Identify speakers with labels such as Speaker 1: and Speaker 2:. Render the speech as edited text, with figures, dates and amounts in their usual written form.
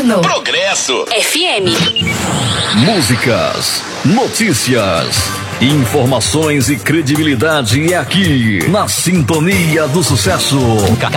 Speaker 1: Inverno.
Speaker 2: Progresso
Speaker 1: FM.
Speaker 3: Músicas, notícias, informações e credibilidade é aqui, na Sintonia do Sucesso.